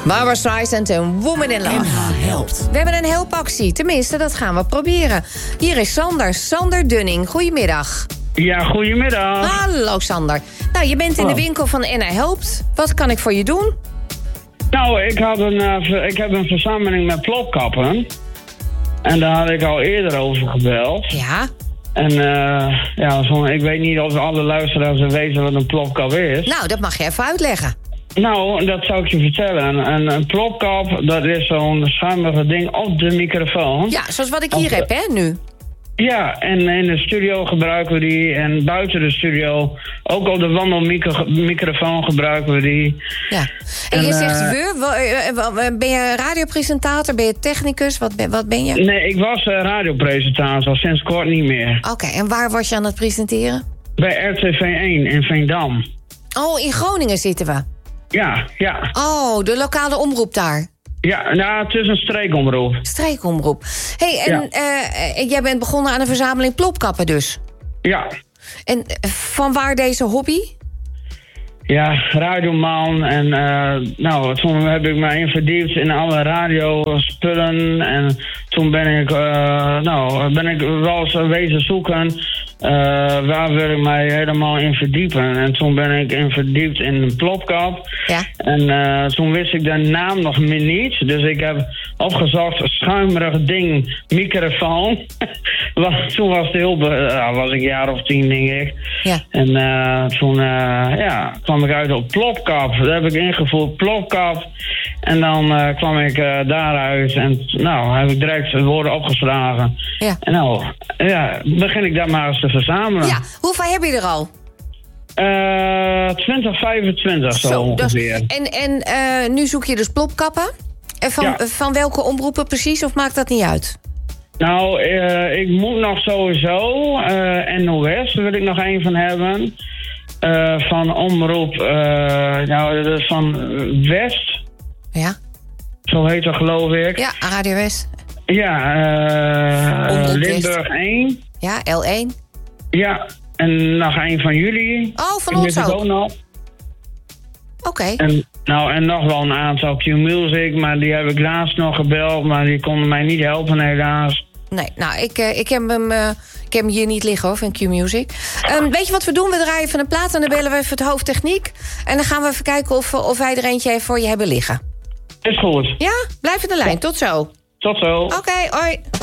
Barbra Streisand en Woman in Love. NH helpt. We hebben een helpactie. Tenminste, dat gaan we proberen. Hier is Sander. Sander Dunning. Goedemiddag. Ja, goedemiddag. Hallo Sander. Nou, je bent in de winkel van NH Helpt. Wat kan ik voor je doen? Nou, ik heb een verzameling met plopkappen. En daar had ik al eerder over gebeld. Ja. En ik weet niet of alle luisteraars weten wat een plopkap is. Nou, dat mag je even uitleggen. Nou, dat zou ik je vertellen. Een plopkap, dat is zo'n schuimige ding op de microfoon. Ja, zoals wat ik hier heb, hè, nu. Ja, en in de studio gebruiken we die. En buiten de studio, ook op de wandelmicrofoon gebruiken we die. Ja. En je zegt ben je radiopresentator? Ben je technicus? Wat ben je? Nee, ik was radiopresentator, sinds kort niet meer. Oké, en waar was je aan het presenteren? Bij RTV1 in Veendam. Oh, in Groningen zitten we. Ja. Oh, de lokale omroep daar. Ja, nou, het is een streekomroep. Streekomroep. Hey, en jij bent begonnen aan een verzameling plopkappen dus? Ja. En van waar deze hobby? Ja, radioman. En toen heb ik me verdiept in alle radiospullen. En toen ben ik wel eens wezen zoeken. Waar wil ik mij helemaal in verdiepen? En toen ben ik verdiept in een plopkap. Ja. En toen wist ik de naam nog niet. Dus ik heb opgezocht, schuimerig ding, microfoon. Toen was het was ik een jaar of 10, denk ik. Ja. En toen kwam ik uit op plopkap. Daar heb ik ingevoerd, plopkap. En dan kwam ik daaruit en heb ik direct woorden opgeslagen. Ja. En begin ik daar maar eens te verzamelen. Ja, hoeveel heb je er al? 20, 25 zo ongeveer. En nu zoek je dus plopkappen? Van welke omroepen precies, of maakt dat niet uit? Nou, ik moet nog sowieso NOS wil ik nog een van hebben. Van omroep, dat is van West. Ja. Zo heet dat, geloof ik. Ja, Radio West. Ja, Limburg 1. Ja, L1. Ja, en nog een van jullie. Oh, van ons ook. Oké. En nog wel een aantal Q-Music, maar die heb ik laatst nog gebeld, maar die konden mij niet helpen helaas. Nee, nou, ik heb hem hier niet liggen hoor, van Q-Music. Weet je wat we doen? We draaien even een plaat en dan bellen we even het hoofdtechniek. En dan gaan we even kijken of wij er eentje voor je hebben liggen. Is goed. Ja? Blijf in de lijn. Tot zo. Tot zo. Oké, hoi.